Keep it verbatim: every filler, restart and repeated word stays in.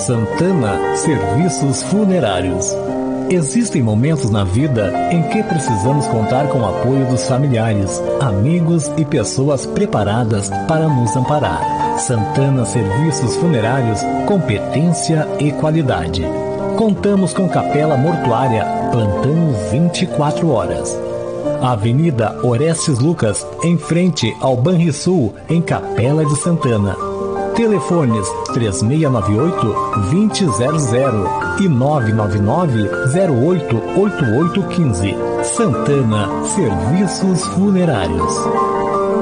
Santana Serviços Funerários. Existem momentos na vida em que precisamos contar com o apoio dos familiares, amigos e pessoas preparadas para nos amparar. Santana Serviços Funerários, competência e qualidade. Contamos com capela mortuária, plantão vinte e quatro horas. Avenida Orestes Lucas, em frente ao Banrisul, em Capela de Santana. Telefones três seis nove oito, dois zero zero e nove nove nove, zero oito oito oito um cinco. Santana Serviços Funerários.